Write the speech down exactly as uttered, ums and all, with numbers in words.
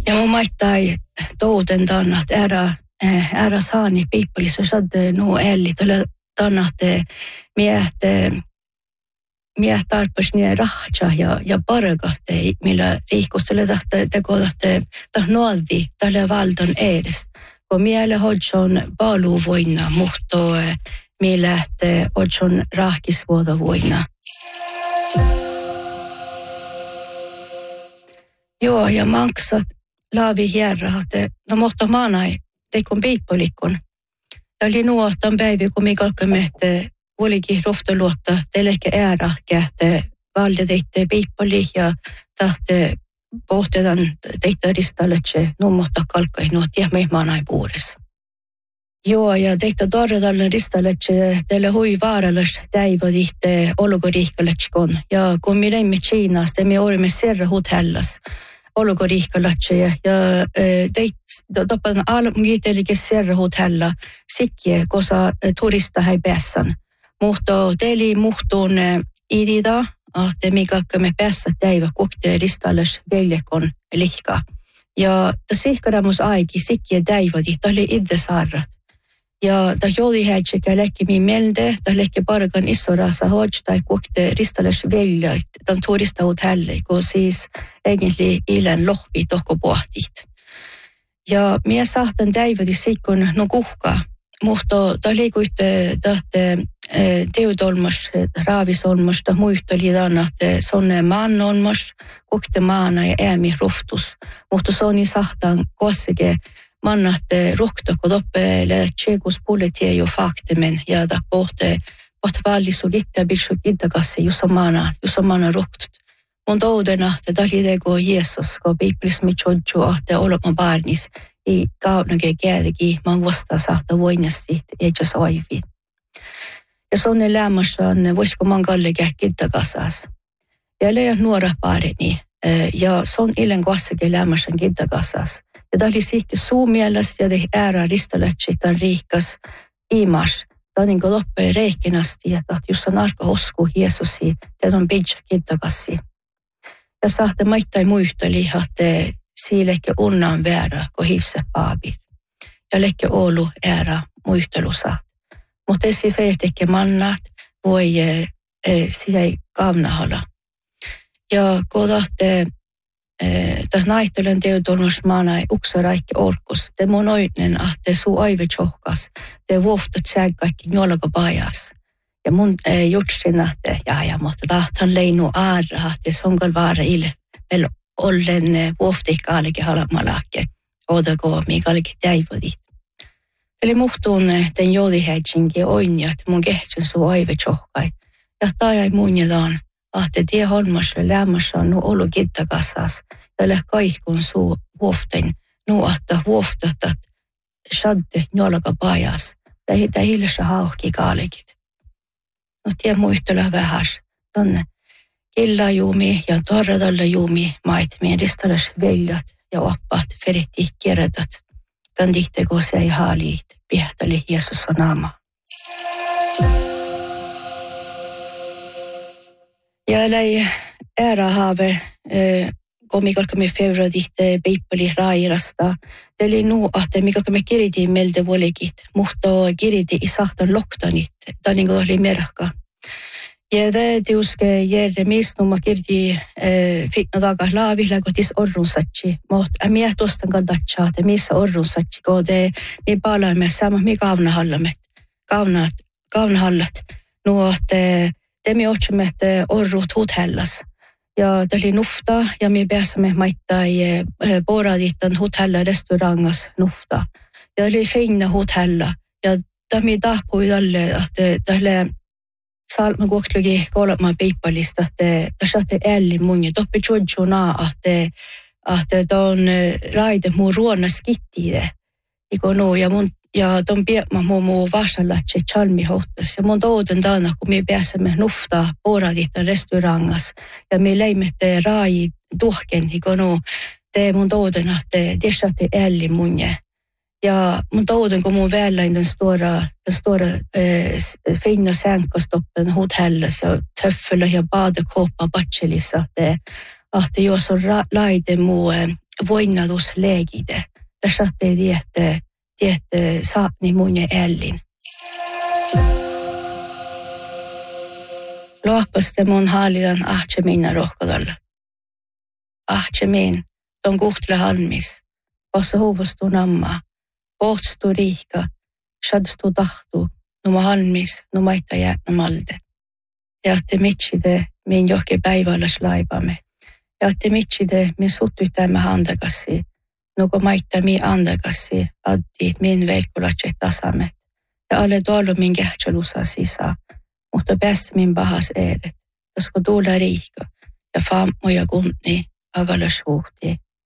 Ja mun maittai touten tannat ära, ära saani piippalissa sadde nuu elli, tällä tannat miehte Mie tarpas nii rahtsa ja, ja pargahte, millä riikkustele tahte teko tahte tahnoadi tälle valdan edes. Kun miele hodson paluvoina, muhto millä te hodson rahkisvuoda voina. Joo, ja maksat laavi hierrahte, no mohto maanai, teikon piippolikon. Ja oli nuotan päivi, kun mikalka mehte olikin rohtaluotta teillekin ära kähte valde teitte piippali ja tahte pohtetan teitte ristaletse nummotta kalkai nuot ja mehmanai puudessa. Joo, ja teitte torradalle ristaletse teille hui vaarallas täivä tihte olugoriikkaletskon. Ja kun me läimme Kiinasta, me olimme serra hotellas olugoriikkaletse ja teitte topan almgiitelikin serra hotella sikkie, kosa turista häi päässän. Muhto teili muhtuun idida, että mikä me päässä täivä kokteen ristalles veljekon lihka. Ja sihkaramus aiki sikkiä täiväti, tämä oli itse saarrat. Ja tämä jodi häitsekä läkki mi melde, tämä läkki parkan issorasa hodj tai kokteen ristalles veljä, tämän turista hotelle, kun siis egentlig ilen lohpi tohko pohtit. Ja minä sahtan täiväti sikkon no kuhkaa. Muhto ta liikuitte tahte teudolmas, raavisolmas, ta muisteli tänne sonne maannolmas, kokte maana ja äämi ruhtus. Muhto soni sahtan kossike mannatte ruhtako toppele tsekus pulletie jo faktimen ja ta pohte pohte vallisu gitta bilsu gittakasse just maana, just maana ruhtut. Mun toudena te talidego Jeesus, ko piiplis mi chodju ahte olema barnis. I kaunake kädegi man vasta sahta voinasti ejas aivi. Ja sonne lämmässä on voisiko man kalle käkkidda kasas. Ja leja nuora pareni ja son illen kassake lämmässä kidda kasas. Ja tämä oli siikki suu mielessä ja tehi ära ristaletsi tämän riikkas imas. Tämä on niin kuin loppeen reikinasti, että just on arka osku Jeesusi, että on pidja kidda kassi. Ja sahte maittai muisteli, että siilekki unnan väärä, kun hivse paabi. Ja lekki olu ära muistelusa. Mutta esi vertekki mannat voi e, sielä kaavnahalla. Ja kun tahte täh naittelen teutolmus maanai uksaraikki orkus, te mun oinen ahte suu aive tjohkas, te vuoftat sägkäikki njolka pajas. Ja mun e, jutsin ahte, ja ja, mutta tahtan leinu aarra, ahte sonkal vaara ille, elo. Ollen vuoftikkaalikin halamalakke, odako mikälikin täivodit. Eli muhtuun ten jodihäitsinkin oinjat mun kehtsin suu aive tjohkai. Ja tajai munjetaan, ahte tie holmasle lämmässä on nu olu gittakassas, ja leh kaikkun suu vuoften, nu ahta vuoftatat, shadde njolka pajas, tai hilsa hauhki kaalikit. No tie muistella vähäs, tonne. Illa juumi ja torradalla juumi maitmien ristalas veljat ja oppaat feretti kierrätät. Tän tihteko se ei haaliit, pihtali Jeesus on naama. Ja läi ära haave, komikalkami fevra tihte peippali rairasta. Teli nuu ahte mikalkami kiriti melde vuolikit, muhto kiriti isahtan loktanit, ta niinku oli merkka. Ja tämä tiuske järre misnuma kirti fitna taga laavilla kotis orrunsatsi. Mutta minä tuostan kaldatsaa, että missä orrunsatsi, kun te mi palaamme sama mi kaavnahallamet. Kaavnat, kaavnahallat. Nuo, että te mi otsimme, että orrut huuthellas. Ja tämä oli nufta, ja mi pääsemme maittai poradittan huuthella restaurangas nufta. Ja tämä oli feinna huuthella. Ja tämä mi tahpui tälle, että tälle Salma kuoklugi kolma piippalista, että tässä on älli mun ja toppi tjodjuna, että että on raide muu ruonna skittiide. Ikonu ja mun ja ton piemma muu muu vasalatse chalmi hohtas. Ja mun touten taana, kun me pääsemme nufta poradittan restaurangas ja me leimette rai tuhken, ikonu te mun touten, että tässä on älli mun ja Ja mun touden, kun mun väärläin den stora, den stora äh, fina sänkastoppen hotellas ja töfföllä ja badekåpa batselissa, että att jos on ra, laite muu voinnadusleegide. Ja satte diette, diette saapni munje ällin. Loppusti mun haalidan ahtse minna rohkodalla. Ahtse min, ton kuhtle halmis. Ossa huuvastu namma. Pohtstu riika. Shadstu tahtu. Numa halmis, numa itta jäätna malde. Ja te mitside min johke päivällä slaipamme. Ja te mitside min suttytämme handakassi. Nuko maitta mi andakassi. Addit min velkulatset tasamme. Ja alle tuolla min kähtsälusa sisään. Mutta päästä min pahas eilet. Tasko tuolla riika. Ja faammoja kunni. Agalla suhti.